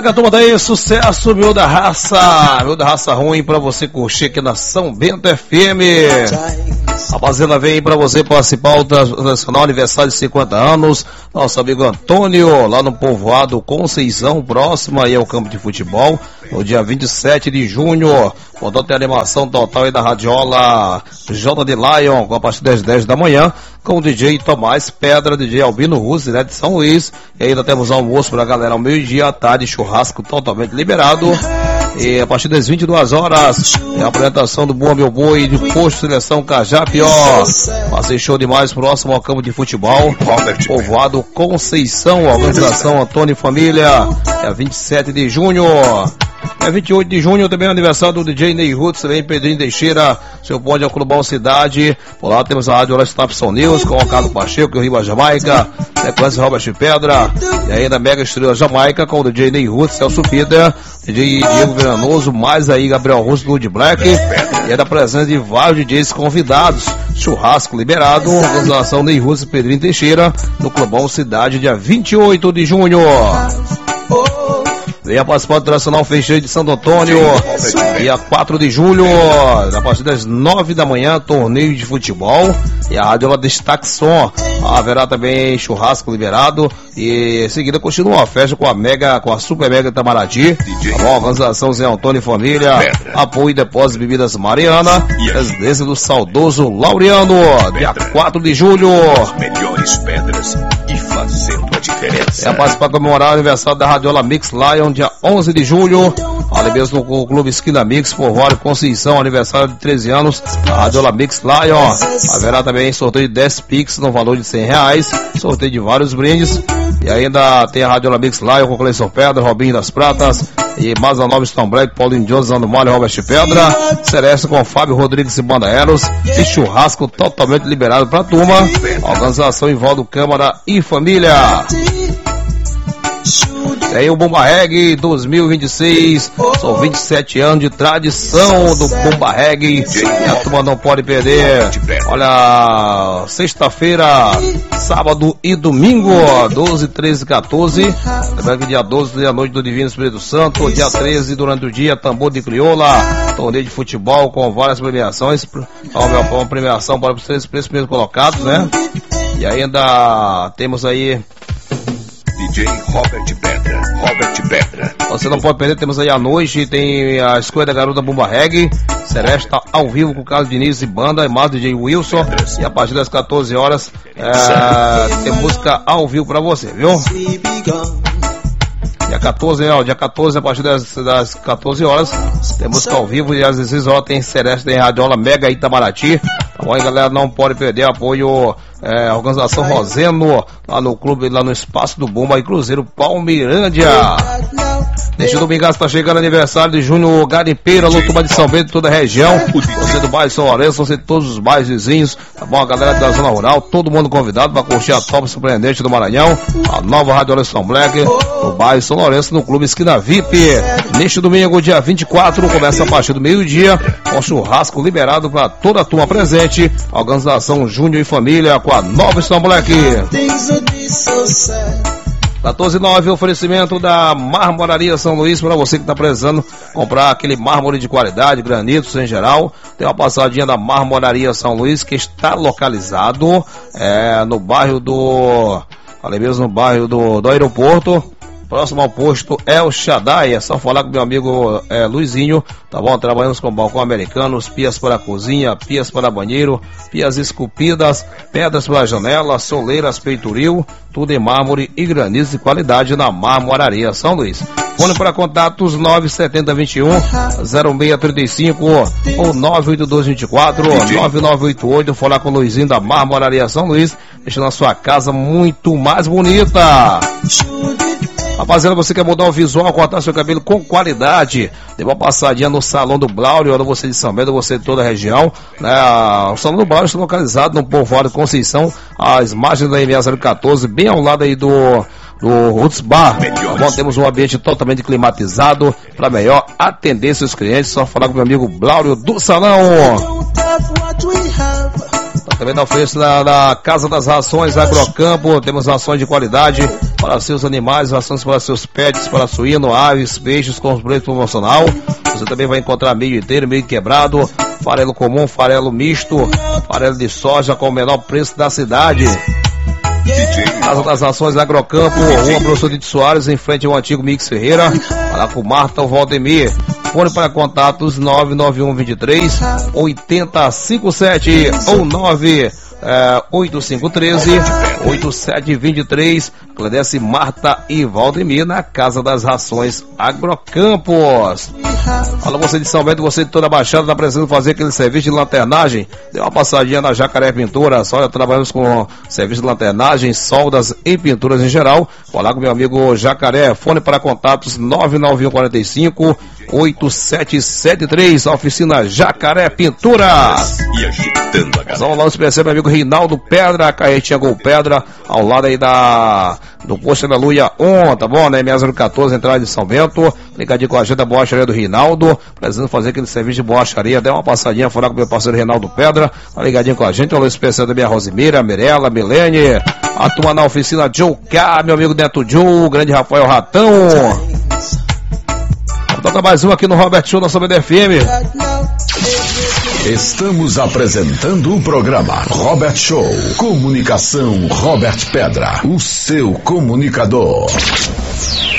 Fala, turma, daí, sucesso, meu da raça ruim pra você curtir aqui na São Bento FM. Rapaziada, vem pra você participar do tradicional aniversário de 50 anos, nosso amigo Antônio, lá no povoado Conceição, próximo aí ao campo de futebol, no dia 27 de junho. Quando tem animação total aí da Radiola J de Lion, a partir das 10 da manhã, com o DJ Tomás Pedra, DJ Albino Russo, né, de São Luís. E ainda temos almoço pra galera ao meio-dia, à tarde, churrasco totalmente liberado. E a partir das 22 horas, é a apresentação do Boa Meu Boi, de Posto Seleção Cajapió. Passei show demais, próximo ao campo de futebol, povoado Conceição, organização Antônio e Família, é 27 de junho. É 28 de junho, também é aniversário do DJ Ney Roots, também Pedrinho Teixeira, seu bonde ao Clubão Cidade. Por lá temos a Rádio Stapson News, com o Carlos Pacheco, o Riba Jamaica, sequência Robert Pedra, e ainda Mega Estrela Jamaica, com o DJ Ney Roots, Celso Pida, DJ Diego Veranoso, mais aí Gabriel Russo do Wood Black, e ainda a presença de vários DJs convidados. Churrasco liberado, organização Ney Roots e Pedrinho Teixeira, no Clubão Cidade, dia 28 de junho. Venha participar do Tradicional Fecheio de Santo Antônio, dia 4 de julho, a partir das 9 da manhã, torneio de futebol, e a Rádio Destaque Som. Haverá também churrasco liberado, e em seguida continua a festa com a Super Mega Itamaraty, a organização Zé Antônio e Família, apoio e depósito de bebidas Mariana, residência do saudoso Laureano, dia 4 de julho. Melhores pedras e fazendo a diferença. É participar comemorar o aniversário da Radiola Mix Lion, dia 11 de julho, ali mesmo no Clube Esquina Mix, Povoado Conceição, aniversário de 13 anos, a Radiola Mix Lion. Haverá também sorteio de 10 Pix no valor de R$100, sorteio de vários brindes, e ainda tem a Radiola Mix Lion com Cleison Pedra, Robinho das Pratas, e Mazanova Stone Black, Paulinho Jones, Ando Malho, Robert Pedra, Celeste com Fábio Rodrigues e Banda Eros, e churrasco totalmente liberado pra turma, organização Ivaldo Câmara e Família. Tem o Bumba Reggae 2026, são 27 anos de tradição do Bumba Reggae, e a turma não pode perder. Olha, sexta-feira, sábado e domingo, 12, 13 e 14, lembrando que dia 12 da noite do Divino Espírito Santo, dia 13 durante o dia, Tambor de Crioula, torneio de futebol com várias premiações, uma premiação para os três primeiros colocados, né? E ainda temos aí DJ Robert Pedra. Você não pode perder, temos aí à noite, tem a escolha da garota Bumba Reggae, Seresta ao vivo com Carlos Diniz e banda, e mais DJ Wilson, e a partir das 14 horas tem música ao vivo pra você, viu? Dia 14, a partir das 14 horas, tem música ao vivo, e às 16 horas tem Seresta, tem Radiola Mega Itamaraty, tá bom? E galera, não pode perder, apoio a organização Roseno, lá no clube, lá no Espaço do Bumba e Cruzeiro Palmeirândia. Neste domingo está chegando aniversário de Júnior Garimpeiro, alô, turma de São Bento, toda a região, você do bairro São Lourenço, você de todos os bairros vizinhos, tá bom? A galera da zona rural, todo mundo convidado para curtir a top surpreendente do Maranhão, a nova Rádio São Black, no bairro São Lourenço, no clube Esquina VIP. Neste domingo, dia 24, começa a partir do meio-dia, com churrasco liberado para toda a turma presente, a organização Júnior e Família, com a nova São Black. 14,9, oferecimento da Marmoraria São Luís, para você que está precisando comprar aquele mármore de qualidade, granitos em geral. Tem uma passadinha da Marmoraria São Luís, que está localizado no bairro do aeroporto, próximo ao posto El Shaddai. É só falar com meu amigo Luizinho, tá bom? Trabalhamos com balcão americanos, pias para cozinha, pias para banheiro, pias esculpidas, pedras para janela, soleiras, peitoril, tudo em mármore e granizo de qualidade na Marmoraria São Luís. Fone para contatos 97021-0635 ou 98224-9988. Falar com o Luizinho da Marmoraria São Luís, deixando a sua casa muito mais bonita. Rapaziada, você quer mudar o visual, cortar seu cabelo com qualidade, dê uma passadinha no Salão do Blauro, ou você de São Bento, você de toda a região, né? O Salão do Blauro está localizado no povoado de Conceição, às margens da MA 014, bem ao lado aí do Roots Bar. Bom, temos um ambiente totalmente climatizado para melhor atender seus clientes. Só falar com meu amigo Blauro do Salão. Também na frente da Casa das Rações Agrocampo, temos rações de qualidade, para seus animais, rações para seus pets, para suíno, aves, peixes com preço promocional. Você também vai encontrar milho inteiro, milho quebrado, farelo comum, farelo misto, farelo de soja com o menor preço da cidade. Casa das Nações Agrocampo, Rua Professor de Soares, em frente ao antigo Mix Ferreira. Falar com Marta Valdemir. Fone para contatos 99123 8057 ou 8513 8723. Agradece Marta e Valdemir na Casa das Rações Agrocampos. Fala você de São Bento, você de toda a Baixada, tá precisando fazer aquele serviço de lanternagem? Dê uma passadinha na Jacaré Pinturas. Olha, trabalhamos com serviço de lanternagem, soldas e pinturas em geral. Falar com meu amigo Jacaré. Fone para contatos 99145 8773. Oficina Jacaré Pinturas. E agitando a galera. Vamos lá, especial meu amigo Rinaldo Pedra, Carretinha Gol Pedra, ao lado aí do posto da Luia On, tá bom, né? 6014, entrada de São Bento. Ligadinho com a gente da borracharia do Rinaldo, precisando fazer aquele serviço de borracharia. Dê uma passadinha, falar com o meu parceiro Rinaldo Pedra, tá ligadinho com a gente. Alô especial da minha Rosemira, a Mirella, a Milene, a turma na oficina Joe K, meu amigo Neto Joe, grande Rafael Ratão. Vamos tocar mais um aqui no Robert Show na São Bento FM. Estamos apresentando o programa Robert Show. Comunicação Robert Pedra, o seu comunicador.